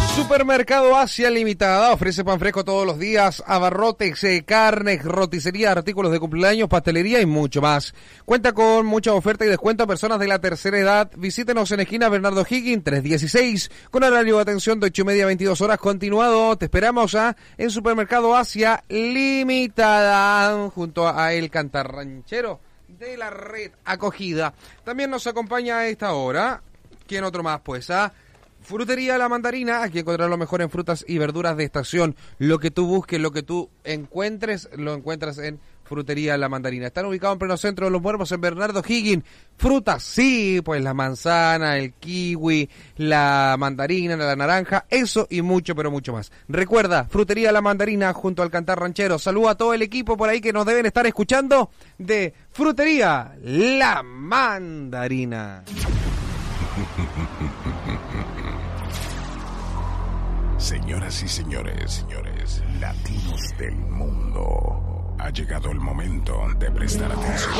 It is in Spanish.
Supermercado Asia Limitada ofrece pan fresco todos los días, abarrotes, carnes, roticería, artículos de cumpleaños, pastelería y mucho más. Cuenta con mucha oferta y descuento a personas de la tercera edad. Visítenos en esquina Bernardo Higgins 316 con horario de atención de 8:30 a 22 horas continuado. Te esperamos en Supermercado Asia Limitada junto a El Cantarranchero de la red acogida. También nos acompaña a esta hora, ¿quién otro más? Pues Frutería La Mandarina, aquí encontrarás lo mejor en frutas y verduras de estación. Lo que tú busques, lo que tú encuentres, lo encuentras en Frutería La Mandarina. Están ubicados en pleno centro de Los Muermos, en Bernardo Higgins. Frutas, sí, pues la manzana, el kiwi, la mandarina, la naranja, eso y mucho, pero mucho más. Recuerda, Frutería La Mandarina junto al Cantar Ranchero. Saluda a todo el equipo por ahí que nos deben estar escuchando de Frutería La Mandarina. Señoras y señores, latinos del mundo, ha llegado el momento de prestar atención.